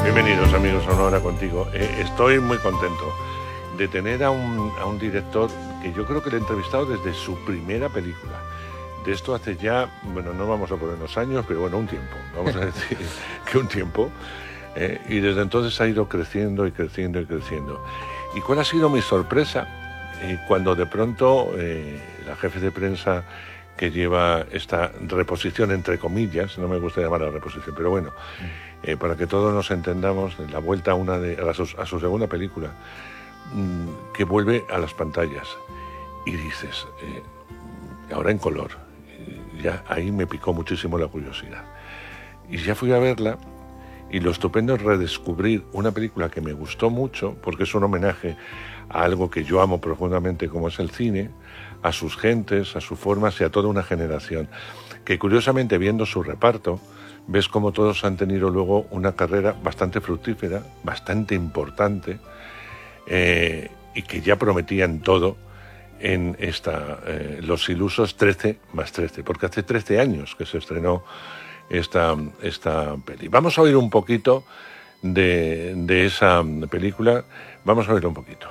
Bienvenidos amigos a Una Hora Contigo. Estoy muy contento de tener a un director que yo creo que le he entrevistado desde su primera película. De esto hace ya, bueno, no vamos a ponernos años, pero bueno, un tiempo. Vamos a decir que un tiempo. Y desde entonces ha ido creciendo y creciendo y creciendo. ¿Y cuál ha sido mi sorpresa? Cuando de pronto la jefe de prensa que lleva esta reposición, entre comillas, no me gusta llamarla reposición, pero bueno, para que todos nos entendamos, la vuelta a su segunda película, que vuelve a las pantallas. Y dices, ahora en color, ya ahí me picó muchísimo la curiosidad. Y ya fui a verla, y lo estupendo es redescubrir una película que me gustó mucho, porque es un homenaje a algo que yo amo profundamente, como es el cine, a sus gentes, a sus formas y a toda una generación, que curiosamente, viendo su reparto, ves como todos han tenido luego una carrera bastante fructífera, bastante importante, y que ya prometían todo en Los Ilusos 13 más 13, porque hace 13 años que se estrenó esta peli. Vamos a oír un poquito de esa película, vamos a oírlo un poquito.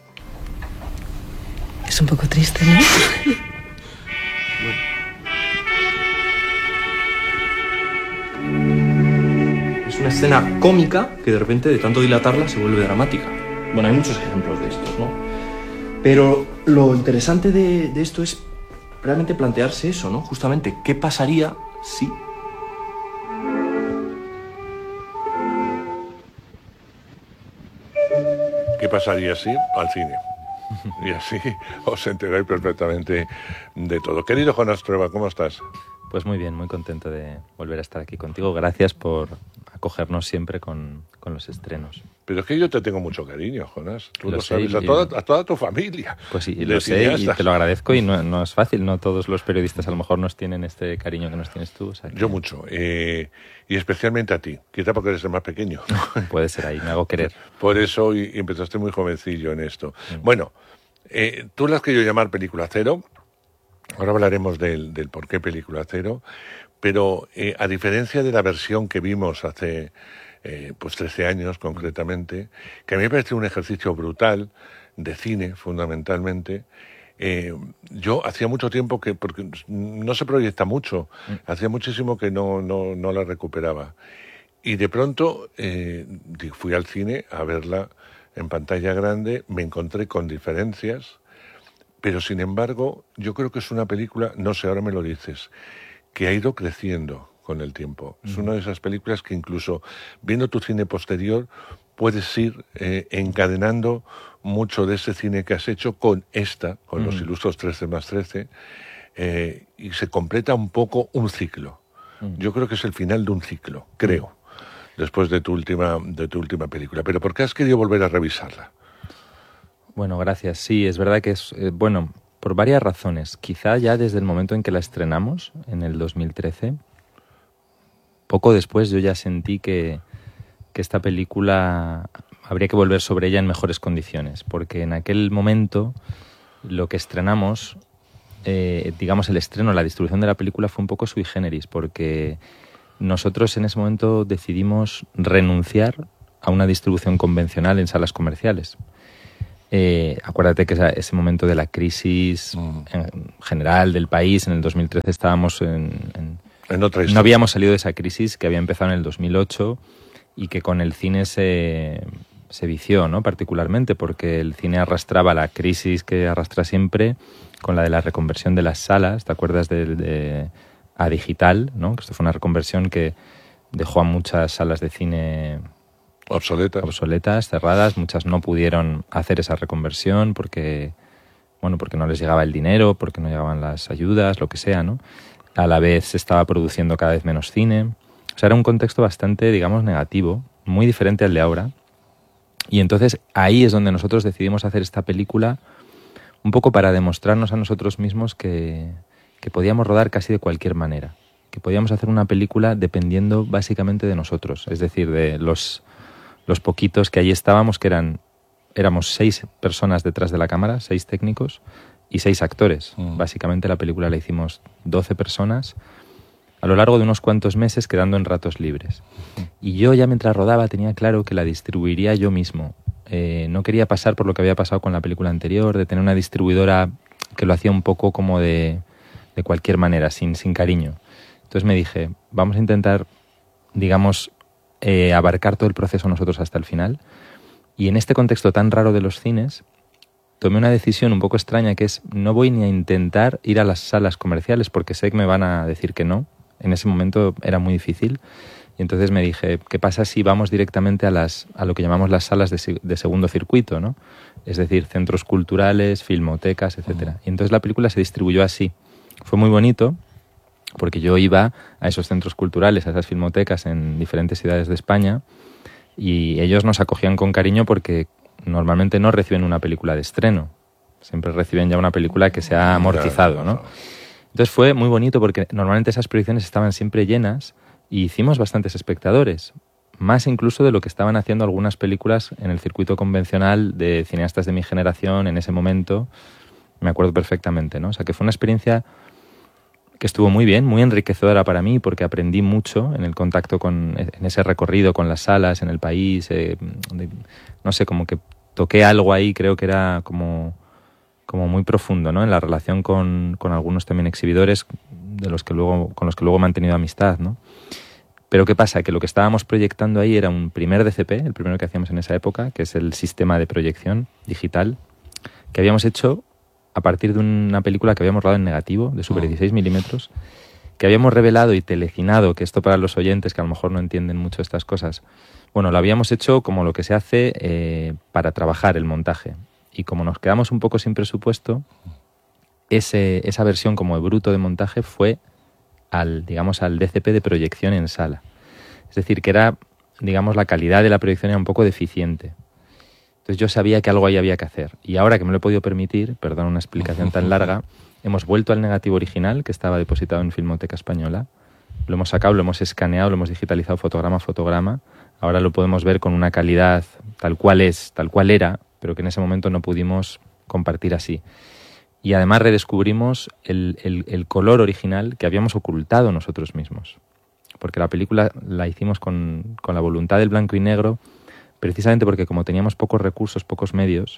Es un poco triste, ¿no? Es una escena cómica que de repente, de tanto dilatarla, se vuelve dramática. Bueno, hay muchos ejemplos de estos, ¿no? Pero lo interesante de esto es realmente plantearse eso, ¿no? Justamente, ¿qué pasaría si... ¿Qué pasaría si al cine? Y así os enteráis perfectamente de todo. Querido Jonás Trueba, ¿cómo estás? Pues muy bien, muy contento de volver a estar aquí contigo. Gracias por acogernos siempre con los estrenos. Pero es que yo te tengo mucho cariño, Jonás. Tú lo sabes, a toda tu familia. Pues sí, lo sé y te lo agradezco, y no es fácil. No todos los periodistas a lo mejor nos tienen este cariño que nos tienes tú. O sea que... Yo mucho. Y especialmente a ti. Quizá porque eres el más pequeño. Puede ser ahí, me hago querer. Por eso y empezaste muy jovencillo en esto. Bueno, tú la has querido llamar Película Cero. Ahora hablaremos del por qué Película Cero. Pero a diferencia de la versión que vimos hace... pues 13 años concretamente, que a mí me parece un ejercicio brutal de cine, fundamentalmente. Yo hacía mucho tiempo que, porque no se proyecta mucho, hacía muchísimo que no la recuperaba. Y de pronto fui al cine a verla en pantalla grande, me encontré con diferencias, pero sin embargo yo creo que es una película, no sé, ahora me lo dices, que ha ido creciendo con el tiempo. Es una de esas películas que incluso viendo tu cine posterior puedes ir encadenando mucho de ese cine que has hecho con Los Ilusos 13 más 13, y se completa un poco un ciclo. Yo creo que es el final de un ciclo, creo, después de tu última película. Pero ¿por qué has querido volver a revisarla? Bueno, gracias. Sí, es verdad que es... bueno, por varias razones. Quizá ya desde el momento en que la estrenamos, en el 2013... Poco después yo ya sentí que esta película habría que volver sobre ella en mejores condiciones, porque en aquel momento lo que estrenamos, digamos el estreno, la distribución de la película fue un poco sui generis, porque nosotros en ese momento decidimos renunciar a una distribución convencional en salas comerciales. Acuérdate que ese momento de la crisis en general del país, en el 2013 estábamos no habíamos salido de esa crisis que había empezado en el 2008 y que con el cine se vició, ¿no? Particularmente porque el cine arrastraba la crisis que arrastra siempre con la de la reconversión de las salas. ¿Te acuerdas a digital, ¿no? Que esto fue una reconversión que dejó a muchas salas de cine obsoletas, cerradas. Muchas no pudieron hacer esa reconversión porque no les llegaba el dinero, porque no llegaban las ayudas, lo que sea, ¿no? A la vez se estaba produciendo cada vez menos cine. O sea, era un contexto bastante, digamos, negativo, muy diferente al de ahora. Y entonces ahí es donde nosotros decidimos hacer esta película un poco para demostrarnos a nosotros mismos que podíamos rodar casi de cualquier manera, que podíamos hacer una película dependiendo básicamente de nosotros, es decir, de los poquitos que allí estábamos, que éramos 6 personas detrás de la cámara, 6 técnicos, y 6 actores. Básicamente la película la hicimos 12 personas a lo largo de unos cuantos meses, quedando en ratos libres. Y yo ya mientras rodaba tenía claro que la distribuiría yo mismo. No quería pasar por lo que había pasado con la película anterior, de tener una distribuidora que lo hacía un poco como de cualquier manera, sin cariño. Entonces me dije, vamos a intentar, digamos, abarcar todo el proceso nosotros hasta el final. Y en este contexto tan raro de los cines, tomé una decisión un poco extraña, que es no voy ni a intentar ir a las salas comerciales porque sé que me van a decir que no. En ese momento era muy difícil. Y entonces me dije, ¿qué pasa si vamos directamente a lo que llamamos las salas de segundo circuito, ¿no? Es decir, centros culturales, filmotecas, etcétera. Y entonces la película se distribuyó así. Fue muy bonito porque yo iba a esos centros culturales, a esas filmotecas en diferentes ciudades de España, y ellos nos acogían con cariño porque normalmente no reciben una película de estreno, siempre reciben ya una película que se ha amortizado, ¿no? Entonces fue muy bonito porque normalmente esas proyecciones estaban siempre llenas y hicimos bastantes espectadores, más incluso de lo que estaban haciendo algunas películas en el circuito convencional de cineastas de mi generación en ese momento, me acuerdo perfectamente, ¿no? O sea que fue una experiencia que estuvo muy bien, muy enriquecedora para mí, porque aprendí mucho en el contacto en ese recorrido con las salas, en el país, no sé, como que toqué algo ahí, creo que era como muy profundo, ¿no? En la relación con algunos también exhibidores con los que luego he mantenido amistad, ¿no? Pero ¿qué pasa? Que lo que estábamos proyectando ahí era un primer DCP, el primero que hacíamos en esa época, que es el sistema de proyección digital, que habíamos hecho a partir de una película que habíamos rodado en negativo, de Super 16 milímetros, que habíamos revelado y telecinado, que esto para los oyentes que a lo mejor no entienden mucho estas cosas, bueno, lo habíamos hecho como lo que se hace para trabajar el montaje. Y como nos quedamos un poco sin presupuesto, esa versión como de bruto de montaje fue al DCP de proyección en sala. Es decir, que era, digamos, la calidad de la proyección era un poco deficiente. Entonces yo sabía que algo ahí había que hacer. Y ahora que me lo he podido permitir, perdón una explicación tan larga, hemos vuelto al negativo original que estaba depositado en Filmoteca Española. Lo hemos sacado, lo hemos escaneado, lo hemos digitalizado fotograma a fotograma. Ahora lo podemos ver con una calidad tal cual era, pero que en ese momento no pudimos compartir así. Y además redescubrimos el color original que habíamos ocultado nosotros mismos. Porque la película la hicimos con la voluntad del blanco y negro, precisamente porque como teníamos pocos recursos, pocos medios,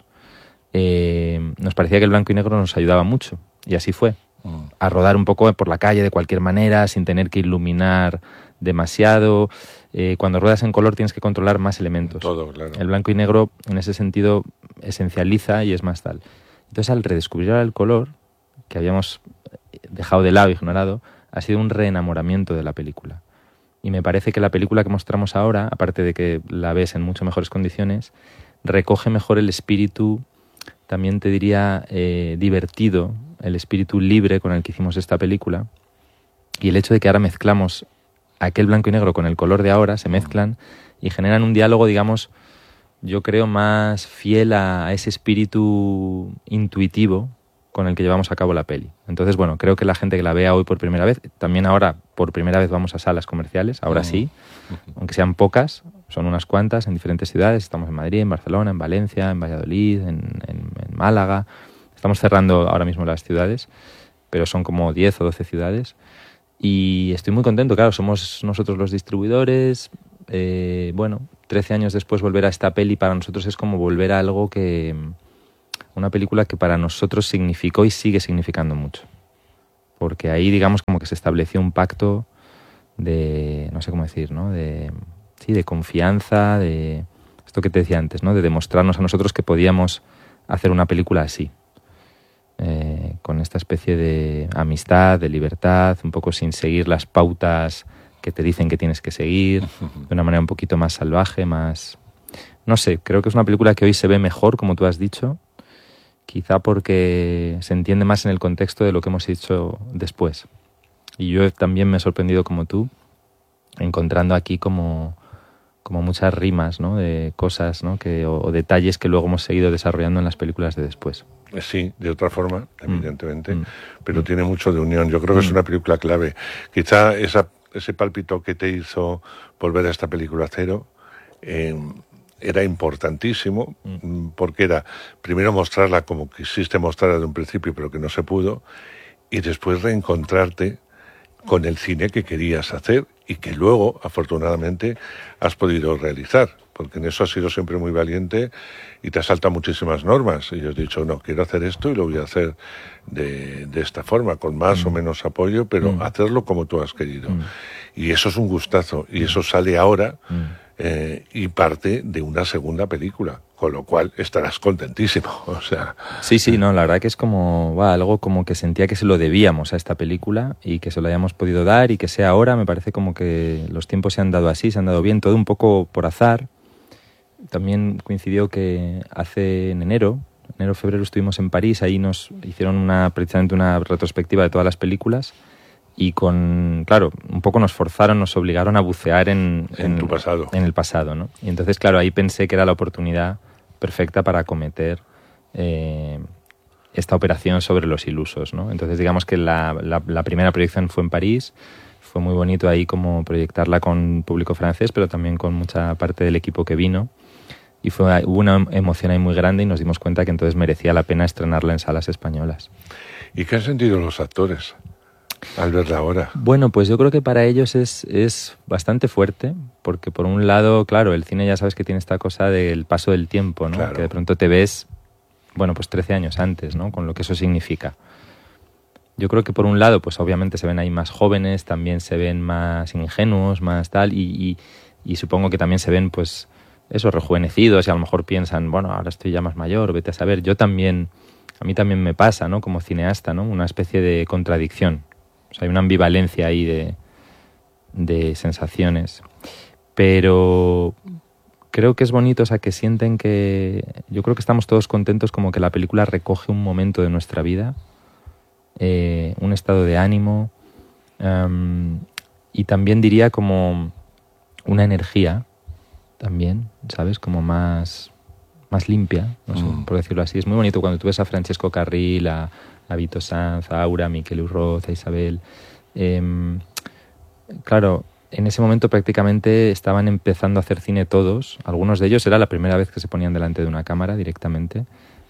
nos parecía que el blanco y negro nos ayudaba mucho. Y así fue. A rodar un poco por la calle de cualquier manera, sin tener que iluminar demasiado. Cuando ruedas en color tienes que controlar más elementos. Todo, claro. El blanco y negro, en ese sentido, esencializa y es más tal. Entonces, al redescubrir el color, que habíamos dejado de lado, ignorado, ha sido un reenamoramiento de la película. Y me parece que la película que mostramos ahora, aparte de que la ves en mucho mejores condiciones, recoge mejor el espíritu, también te diría divertido, el espíritu libre con el que hicimos esta película. Y el hecho de que ahora mezclamos aquel blanco y negro con el color de ahora, se mezclan y generan un diálogo, digamos, yo creo más fiel a ese espíritu intuitivo con el que llevamos a cabo la peli. Entonces, bueno, creo que la gente que la vea hoy por primera vez, también ahora por primera vez vamos a salas comerciales, ahora sí, aunque sean pocas, son unas cuantas en diferentes ciudades, estamos en Madrid, en Barcelona, en Valencia, en Valladolid, en Málaga, estamos cerrando ahora mismo las ciudades, pero son como 10 o 12 ciudades, y estoy muy contento, claro, somos nosotros los distribuidores, bueno, 13 años después volver a esta peli para nosotros es como volver a algo que... Una película que para nosotros significó y sigue significando mucho. Porque ahí, digamos, como que se estableció un pacto de, no sé cómo decir, ¿no? De confianza, de esto que te decía antes, ¿no? De demostrarnos a nosotros que podíamos hacer una película así. Con esta especie de amistad, de libertad, un poco sin seguir las pautas que te dicen que tienes que seguir, de una manera un poquito más salvaje, más... No sé, creo que es una película que hoy se ve mejor, como tú has dicho, quizá porque se entiende más en el contexto de lo que hemos hecho después. Y yo también me he sorprendido como tú, encontrando aquí como muchas rimas, ¿no? De cosas, ¿no? o detalles que luego hemos seguido desarrollando en las películas de después. Sí, de otra forma, evidentemente, pero tiene mucho de unión. Yo creo que es una película clave. Quizá ese pálpito que te hizo volver a esta película cero era importantísimo, porque era primero mostrarla como quisiste mostrarla de un principio, pero que no se pudo, y después reencontrarte con el cine que querías hacer y que luego, afortunadamente, has podido realizar. Porque en eso has sido siempre muy valiente y te has saltado muchísimas normas. Y yo he dicho, no, quiero hacer esto y lo voy a hacer de esta forma, con más o menos apoyo, pero hacerlo como tú has querido. Y eso es un gustazo. Y eso sale ahora y parte de una segunda película. Con lo cual estarás contentísimo. O sea... Sí, no, la verdad que es como algo como que sentía que se lo debíamos a esta película y que se lo hayamos podido dar y que sea ahora. Me parece como que los tiempos se han dado así, se han dado bien, todo un poco por azar. También coincidió que en enero, febrero, estuvimos en París, ahí nos hicieron precisamente una retrospectiva de todas las películas y claro, un poco nos obligaron a bucear en tu pasado. En el pasado, ¿no? Y entonces, claro, ahí pensé que era la oportunidad perfecta para acometer esta operación sobre los ilusos, ¿no? Entonces, digamos que la primera proyección fue en París. Fue muy bonito ahí como proyectarla con público francés, pero también con mucha parte del equipo que vino. Y hubo una emoción ahí muy grande y nos dimos cuenta que entonces merecía la pena estrenarla en salas españolas. ¿Y qué han sentido los actores al verla ahora? Bueno, pues yo creo que para ellos es bastante fuerte, porque por un lado, claro, el cine ya sabes que tiene esta cosa del paso del tiempo, ¿no? Claro. Que de pronto te ves, bueno, pues 13 años antes, ¿no? Con lo que eso significa. Yo creo que por un lado, pues obviamente se ven ahí más jóvenes, también se ven más ingenuos, más tal, y supongo que también se ven, pues, eso, rejuvenecidos, y a lo mejor piensan, bueno, ahora estoy ya más mayor, vete a saber. A mí también me pasa, ¿no? Como cineasta, ¿no? Una especie de contradicción. O sea, hay una ambivalencia ahí de sensaciones. Pero creo que es bonito, o sea, que sienten que... Yo creo que estamos todos contentos como que la película recoge un momento de nuestra vida, un estado de ánimo, y también diría como una energía, también, ¿sabes? Como más limpia, no sé, por decirlo así. Es muy bonito cuando tú ves a Francesco Carril, a Vito Sanz, a Aura, a Miquel Urroz, a Isabel. Claro, en ese momento prácticamente estaban empezando a hacer cine todos. Algunos de ellos era la primera vez que se ponían delante de una cámara directamente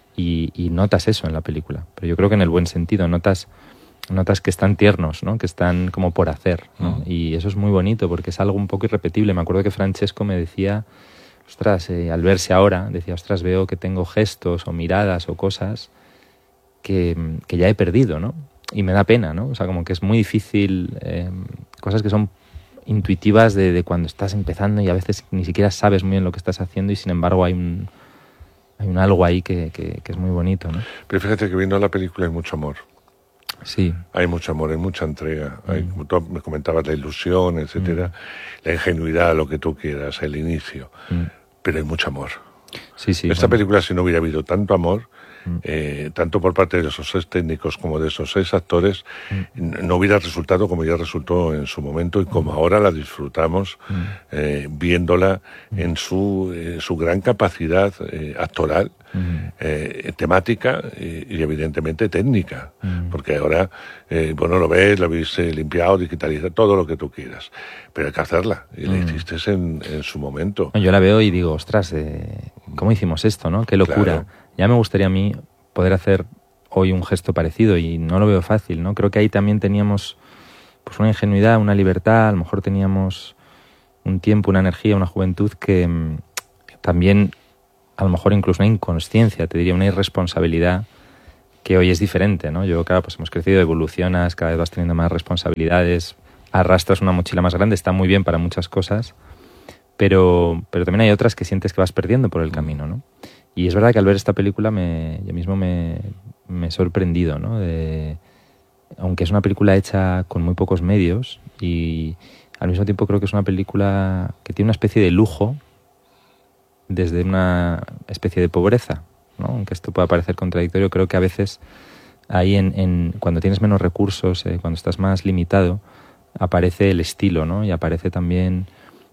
y notas eso en la película. Pero yo creo que en el buen sentido, notas que están tiernos, ¿no? Que están como por hacer, ¿no? Y eso es muy bonito porque es algo un poco irrepetible. Me acuerdo que Francesco me decía, ostras, al verse ahora, decía, ostras, veo que tengo gestos o miradas o cosas que ya he perdido, ¿no? Y me da pena, ¿no? O sea, como que es muy difícil, cosas que son intuitivas de cuando estás empezando y a veces ni siquiera sabes muy bien lo que estás haciendo y sin embargo hay un algo ahí que es muy bonito, ¿no? Pero fíjate que viendo la película hay mucho amor. Sí. Hay mucho amor, hay mucha entrega. Como tú me comentabas, la ilusión, etcétera, la ingenuidad, lo que tú quieras, el inicio. Pero hay mucho amor. Sí. Esta película, si no hubiera habido tanto amor, tanto por parte de esos 6 técnicos como de esos 6 actores, no hubiera resultado como ya resultó en su momento y como ahora la disfrutamos viéndola en su gran capacidad actoral, temática y evidentemente técnica, porque ahora lo ves, lo habéis limpiado, digitalizado, todo lo que tú quieras, pero hay que hacerla y la hiciste en su momento. Yo la veo y digo, ostras, ¿cómo hicimos esto, no? Qué locura. Claro. Ya me gustaría a mí poder hacer hoy un gesto parecido y no lo veo fácil, ¿no? Creo que ahí también teníamos pues una ingenuidad, una libertad, a lo mejor teníamos un tiempo, una energía, una juventud que también, a lo mejor incluso una inconsciencia, te diría, una irresponsabilidad que hoy es diferente, ¿no? Yo, claro, pues hemos crecido, evolucionas, cada vez vas teniendo más responsabilidades, arrastras una mochila más grande, está muy bien para muchas cosas, pero también hay otras que sientes que vas perdiendo por el camino, ¿no? Y es verdad que al ver esta película yo mismo me he sorprendido, ¿no? Aunque es una película hecha con muy pocos medios y al mismo tiempo creo que es una película que tiene una especie de lujo desde una especie de pobreza, ¿no? Aunque esto pueda parecer contradictorio, creo que a veces ahí cuando tienes menos recursos, cuando estás más limitado, aparece el estilo, ¿no? Y aparece también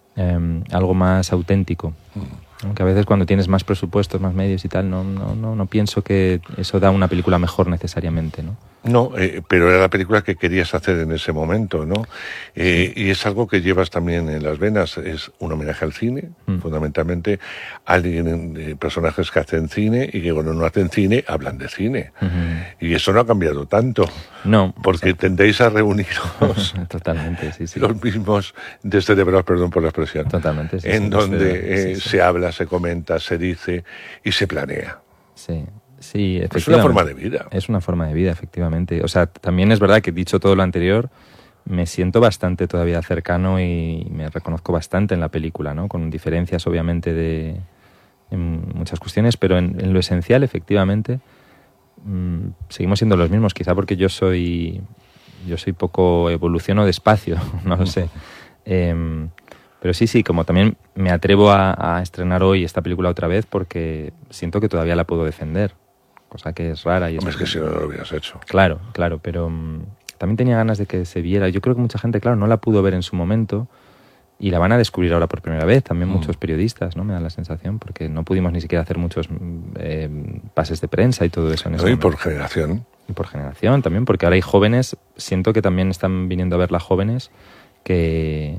algo más auténtico. Aunque a veces cuando tienes más presupuestos, más medios y tal, no pienso que eso da una película mejor necesariamente, ¿no? No, pero era la película que querías hacer en ese momento, ¿no? Y es algo que llevas también en las venas. Es un homenaje al cine, fundamentalmente, personajes que hacen cine y que cuando no hacen cine, hablan de cine. Y eso no ha cambiado tanto. No. Porque tendéis a reuniros totalmente, sí. los mismos descerebrados, perdón por la expresión. Totalmente, sí. En donde se habla, se comenta, se dice y se planea. Sí. Sí, efectivamente. Es una forma de vida. Es una forma de vida, efectivamente. O sea, también es verdad que, dicho todo lo anterior, me siento bastante todavía cercano y me reconozco bastante en la película, ¿no? Con diferencias, obviamente, en muchas cuestiones, pero en lo esencial, efectivamente, seguimos siendo los mismos. Quizá porque yo soy poco, evoluciono despacio, no lo sé. Pero sí, como también me atrevo a estrenar hoy esta película otra vez porque siento que todavía la puedo defender. Cosa que es rara. Es que si no lo hubieras hecho. Claro, pero también tenía ganas de que se viera. Yo creo que mucha gente, claro, no la pudo ver en su momento y la van a descubrir ahora por primera vez. También muchos periodistas, ¿no? Me da la sensación, porque no pudimos ni siquiera hacer muchos pases de prensa y todo eso en ese momento. Y por generación. Y por generación también, porque ahora hay jóvenes, siento que también están viniendo a verla jóvenes que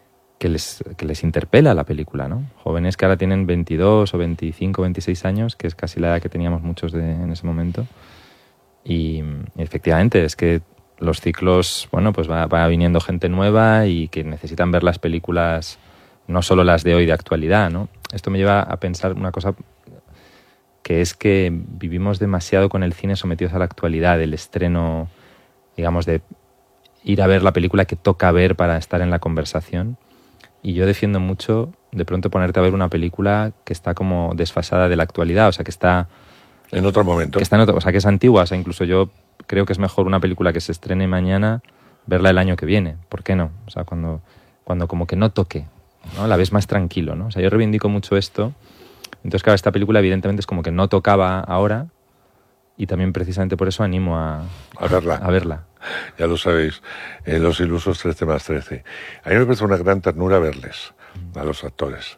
les interpela la película, ¿no? Jóvenes que ahora tienen 22 o 25, 26 años, que es casi la edad que teníamos muchos en ese momento. Y efectivamente, es que los ciclos, bueno, pues va viniendo gente nueva y que necesitan ver las películas, no solo las de hoy de actualidad, ¿no? Esto me lleva a pensar una cosa, que es que vivimos demasiado con el cine sometidos a la actualidad, el estreno, digamos, de ir a ver la película que toca ver para estar en la conversación. Y yo defiendo mucho de pronto ponerte a ver una película que está como desfasada de la actualidad, o sea, que está en otro momento. O sea, que es antigua. O sea, incluso yo creo que es mejor una película que se estrene mañana verla el año que viene. ¿Por qué no? O sea, cuando como que no toque, ¿no? La ves más tranquilo, ¿no? O sea, yo reivindico mucho esto. Entonces, claro, esta película evidentemente es como que no tocaba ahora y también precisamente por eso animo a verla. Ya lo sabéis, Los Ilusos 13 más 13. A mí me parece una gran ternura verles, a los actores.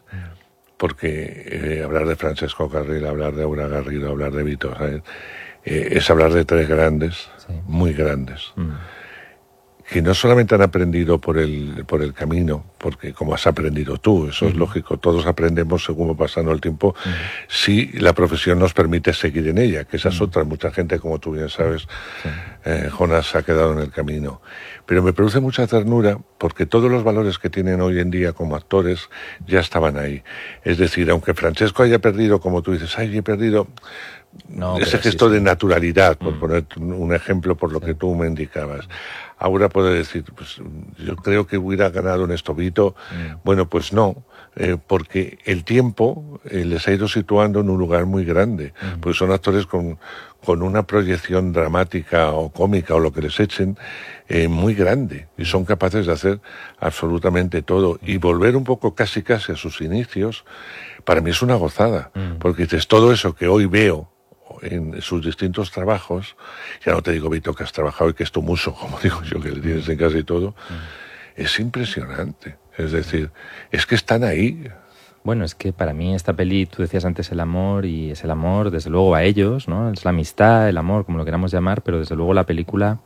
Porque hablar de Francesco Carril, hablar de Aura Garrido, hablar de Vito, ¿sabes? Es hablar de tres grandes, muy grandes, que no solamente han aprendido por el camino, porque como has aprendido tú, eso es lógico, todos aprendemos según va pasando el tiempo, si la profesión nos permite seguir en ella, que esa es otra. Mucha gente, como tú bien sabes, Jonas, se ha quedado en el camino. Pero me produce mucha ternura porque todos los valores que tienen hoy en día como actores ya estaban ahí. Es decir, aunque Francesco haya perdido, como tú dices, he perdido... No, ese gesto de naturalidad, por poner un ejemplo por lo que tú me indicabas. Aura puede decir, pues yo creo que hubiera ganado en esto Vito. Bueno, pues no, porque el tiempo les ha ido situando en un lugar muy grande. Pues son actores con una proyección dramática o cómica o lo que les echen muy grande y son capaces de hacer absolutamente todo y volver un poco casi a sus inicios. Para mí es una gozada, porque dices, todo eso que hoy veo en sus distintos trabajos, ya no te digo, Vito, que has trabajado y que es tu muso, como digo yo, que le tienes en casa y todo, es impresionante. Es decir, es que están ahí. Bueno, es que para mí esta peli, tú decías antes el amor, y es el amor, desde luego, a ellos, ¿no? Es la amistad, el amor, como lo queramos llamar, pero desde luego la película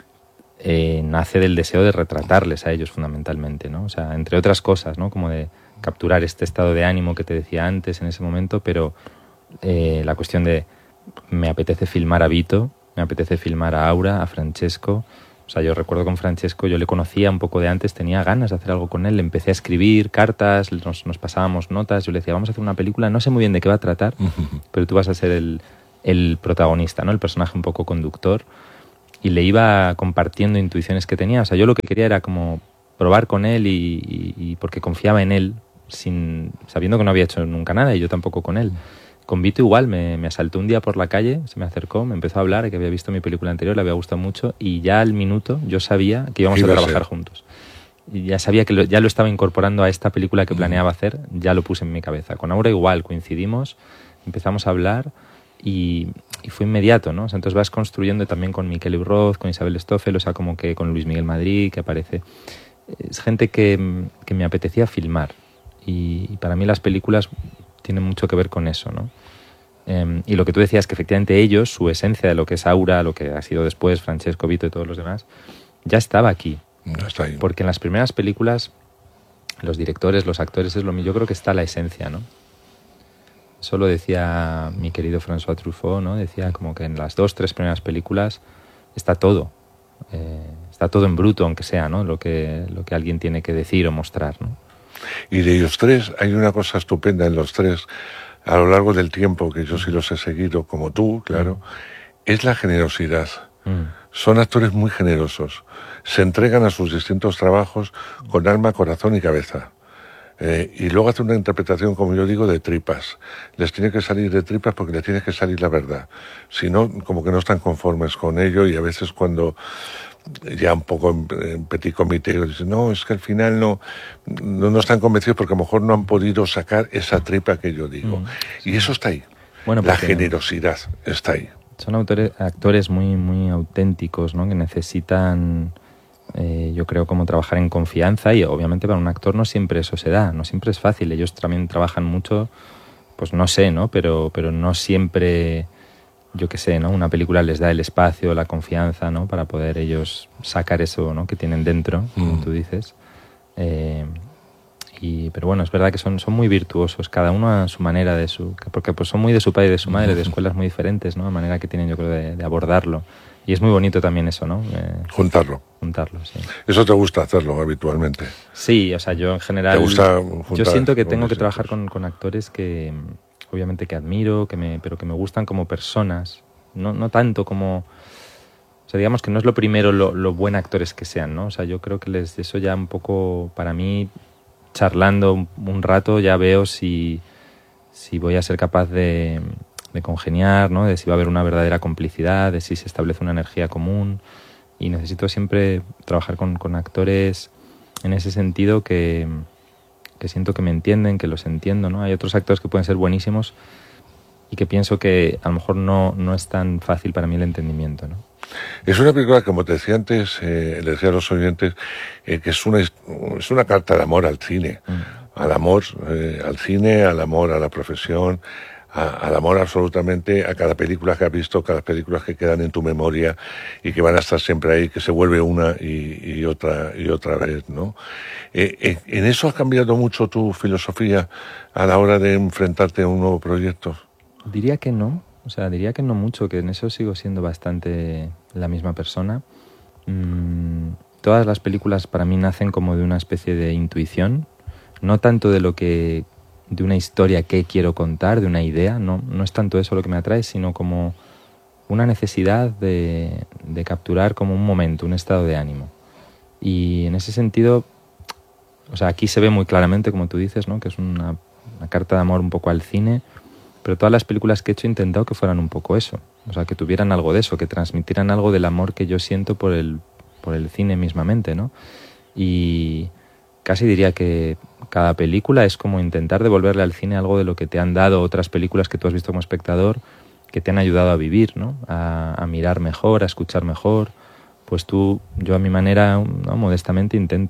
nace del deseo de retratarles a ellos fundamentalmente, ¿no? O sea, entre otras cosas, ¿no? Como de capturar este estado de ánimo que te decía antes en ese momento, pero la cuestión de me apetece filmar a Vito, me apetece filmar a Aura, a Francesco. O sea, yo recuerdo con Francesco, yo le conocía un poco de antes, tenía ganas de hacer algo con él, le empecé a escribir cartas, nos pasábamos notas, yo le decía, vamos a hacer una película, no sé muy bien de qué va a tratar, pero tú vas a ser el protagonista, ¿no? El personaje un poco conductor, y le iba compartiendo intuiciones que tenía. O sea, yo lo que quería era como probar con él y porque confiaba en él, sabiendo que no había hecho nunca nada, y yo tampoco con él. Con Vito igual, me asaltó un día por la calle, se me acercó, me empezó a hablar, que había visto mi película anterior, le había gustado mucho, y ya al minuto yo sabía que íbamos a trabajar juntos. Y ya sabía que ya lo estaba incorporando a esta película que planeaba hacer, ya lo puse en mi cabeza. Con Aura igual, coincidimos, empezamos a hablar y fue inmediato, ¿no? O sea, entonces vas construyendo también con Miquel Roth, con Isabel Stoffel, o sea, como que con Luis Miguel Madrid, que aparece. Es gente que me apetecía filmar, y para mí las películas tienen mucho que ver con eso, ¿no? Y lo que tú decías, que efectivamente ellos, su esencia de lo que es Aura, lo que ha sido después Francesco, Vito y todos los demás, ya estaba aquí. No está ahí. Porque en las primeras películas, los directores, los actores, es lo mismo. Yo creo que está la esencia, ¿no? Eso lo decía mi querido François Truffaut, ¿no? Decía como que en las 2, 3 primeras películas está todo. Está todo en bruto, aunque sea, ¿no? Lo que alguien tiene que decir o mostrar, ¿no? Y de ellos tres, hay una cosa estupenda en los tres, a lo largo del tiempo, que yo sí los he seguido, como tú, claro, es la generosidad. Son actores muy generosos. Se entregan a sus distintos trabajos con alma, corazón y cabeza. Y luego hacen una interpretación, como yo digo, de tripas. Les tiene que salir de tripas porque les tiene que salir la verdad. Si no, como que no están conformes con ello, y a veces cuando ya un poco en petit comité dicen, no, es que al final no están convencidos porque a lo mejor no han podido sacar esa tripa que yo digo. Y eso está ahí. Bueno, la generosidad está ahí. Son actores muy, muy auténticos, ¿no? Que necesitan, yo creo, como trabajar en confianza, y obviamente para un actor no siempre eso se da, no siempre es fácil. Ellos también trabajan mucho, pues no sé, ¿no? Pero no siempre, yo qué sé, ¿no? Una película les da el espacio, la confianza, ¿no? Para poder ellos sacar eso, ¿no? Que tienen dentro, como tú dices. Pero bueno, es verdad que son muy virtuosos, cada uno a su manera, porque pues son muy de su padre y de su madre, de escuelas muy diferentes, ¿no? La manera que tienen, yo creo, de abordarlo. Y es muy bonito también eso, ¿no? Juntarlo, sí. ¿Eso te gusta hacerlo habitualmente? Sí, o sea, yo en general... ¿Te gusta juntar? Yo siento que tengo que trabajar con actores que, obviamente, que admiro, pero que me gustan como personas, no tanto como... O sea, digamos que no es lo primero lo buen actores que sean, ¿no? O sea, yo creo que eso ya un poco, para mí, charlando un rato, ya veo si voy a ser capaz de congeniar, ¿no? De si va a haber una verdadera complicidad, de si se establece una energía común. Y necesito siempre trabajar con actores en ese sentido que siento que me entienden, que los entiendo, ¿no? Hay otros actores que pueden ser buenísimos y que pienso que a lo mejor no es tan fácil para mí el entendimiento, ¿no? Es una película, como te decía antes, le decía a los oyentes, que es una carta de amor al cine, al amor al cine, al amor a la profesión, al amor absolutamente a cada película que has visto, cada película que quedan en tu memoria y que van a estar siempre ahí, que se vuelve una y otra vez, ¿no? ¿En eso ha cambiado mucho tu filosofía a la hora de enfrentarte a un nuevo proyecto? Diría que no. O sea, diría que no mucho, que en eso sigo siendo bastante la misma persona. Todas las películas para mí nacen como de una especie de intuición, no tanto de una historia que quiero contar, de una idea, no es tanto eso lo que me atrae, sino como una necesidad de capturar como un momento, un estado de ánimo. Y en ese sentido, o sea, aquí se ve muy claramente, como tú dices, ¿no? Que es una carta de amor un poco al cine. Pero todas las películas que he hecho he intentado que fueran un poco eso. O sea, que tuvieran algo de eso, que transmitieran algo del amor que yo siento por el cine mismamente, ¿no? Y casi diría que cada película es como intentar devolverle al cine algo de lo que te han dado otras películas que tú has visto como espectador, que te han ayudado a vivir, ¿no? A mirar mejor, a escuchar mejor. Pues yo a mi manera, ¿no? Modestamente intento